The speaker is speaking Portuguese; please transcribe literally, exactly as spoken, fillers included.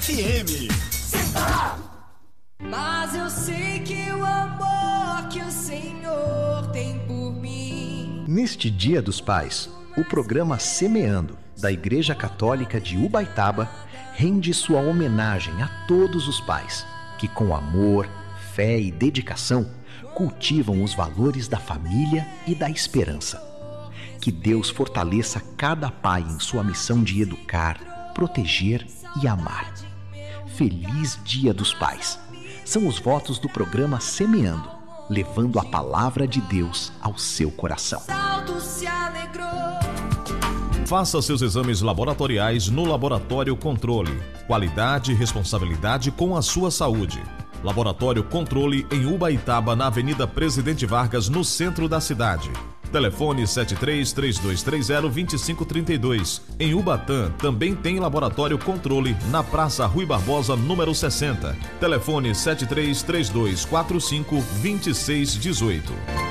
F M. Mas eu sei que o amor que o Senhor tem por mim. Neste Dia dos Pais, o programa Semeando, da Igreja Católica de Ubaitaba, rende sua homenagem a todos os pais que, com amor, fé e dedicação, cultivam os valores da família e da esperança. Que Deus fortaleça cada pai em sua missão de educar, proteger e amar. Feliz Dia dos Pais! São os votos do programa Semeando, levando a palavra de Deus ao seu coração. Faça seus exames laboratoriais no Laboratório Controle. Qualidade e responsabilidade com a sua saúde. Laboratório Controle em Ubaitaba, na Avenida Presidente Vargas, no centro da cidade. Telefone sete três três dois três zero dois cinco três dois. Em Ubatã também tem Laboratório Controle na Praça Rui Barbosa, número sessenta. Telefone sete três três dois quatro cinco dois seis um oito.